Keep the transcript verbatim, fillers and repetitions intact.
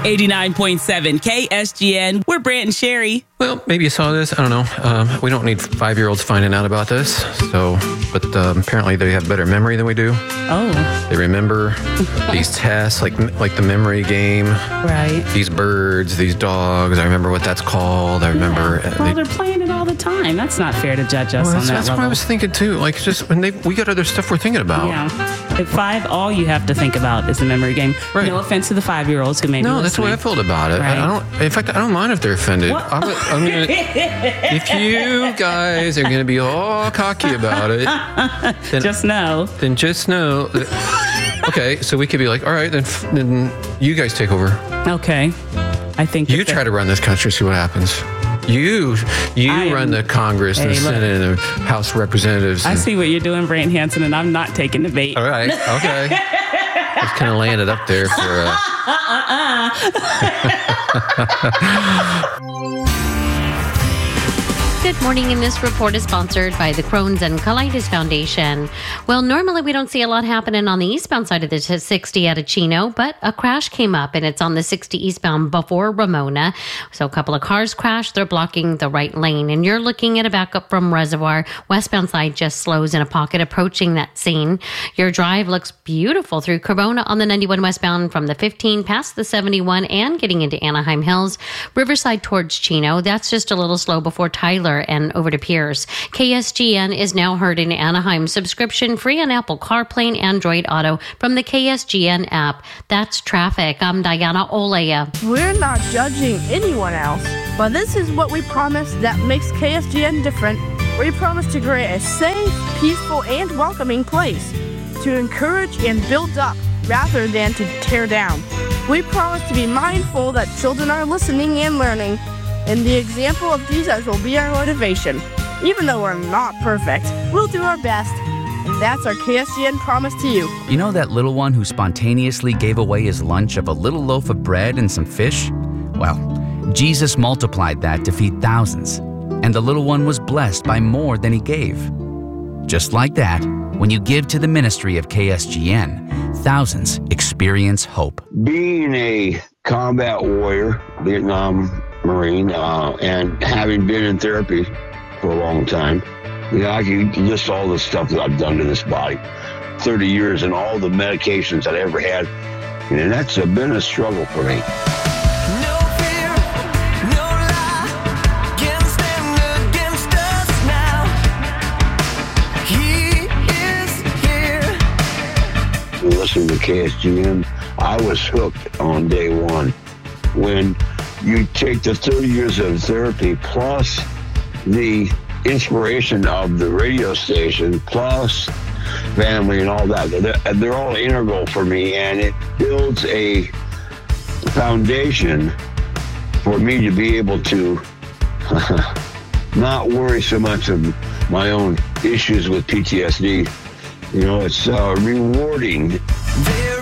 eighty-nine point seven K S G N. We're Brant and Sherry. Well, maybe you saw this. I don't know. Um, we don't need five-year-olds finding out about this. So, but um, apparently they have better memory than we do. Oh. They remember these tests, like like the memory game. Right. These birds, these dogs. I remember what that's called. I remember. Yeah. Uh, Well, they, they're playing it all the time. That's not fair to judge us well, on that's that that's level. what I was thinking too. Like, just when they we got other stuff we're thinking about. Yeah. At five, all you have to think about is the memory game. Right. No offense to the five-year-olds who may be No, that's the way I listening. felt about it. Right. I don't. In fact, I don't mind if they're offended. What? I'm, I'm gonna, if you guys are going to be all cocky about it, then Just know. then just know. That, okay, so we could be like, all right, then, f- then you guys take over. Okay. I think You that try to run this country, see what happens. You you I am- run the Congress, the Hey, look. Senate, and the House of Representatives. I and- see what you're doing, Brant Hansen, and I'm not taking the bait. All right, okay. Just kind of landed up there for. Uh, Good morning, and this report is sponsored by the Crohn's and Colitis Foundation. Well, normally we don't see a lot happening on the eastbound side of the sixty out of Chino, but a crash came up, and it's on the sixty eastbound before Ramona. So a couple of cars crashed. They're blocking the right lane, and you're looking at a backup from Reservoir. Westbound side just slows in a pocket approaching that scene. Your drive looks beautiful through Corona on the ninety-one westbound from the fifteen past the seventy-one and getting into Anaheim Hills. Riverside towards Chino. That's just a little slow before Tyler and over to Pierce. K S G N is now heard in Anaheim. Subscription free on Apple CarPlay and Android Auto from the K S G N app. That's traffic. I'm Diana Olea. We're not judging anyone else, but this is what we promise that makes K S G N different. We promise to create a safe, peaceful, and welcoming place to encourage and build up rather than to tear down. We promise to be mindful that children are listening and learning, and the example of Jesus will be our motivation. Even though we're not perfect, we'll do our best, and that's our K S G N promise to you. You know that little one who spontaneously gave away his lunch of a little loaf of bread and some fish? Well, Jesus multiplied that to feed thousands, and the little one was blessed by more than he gave. Just like that, when you give to the ministry of K S G N, thousands experience hope. Being a combat warrior, Vietnam Marine, uh, and having been in therapy for a long time, you know, I can list all the stuff that I've done to this body. thirty years and all the medications that I ever had, and that's uh, been a struggle for me. No fear, no lie can stand against us now. He is here. Listening to K S G N, I was hooked on day one. When you take the thirty years of therapy plus the inspiration of the radio station plus family and all that, they're, they're all integral for me, and it builds a foundation for me to be able to not worry so much of my own issues with P T S D. You know, it's uh, rewarding